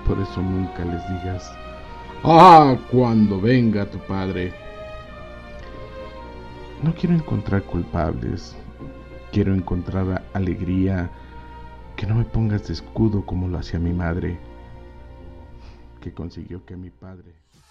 Por eso nunca les digas: ¡ah, cuando venga tu padre! No quiero encontrar culpables. Quiero encontrar alegría. Que no me pongas de escudo como lo hacía mi madre, que consiguió que mi padre...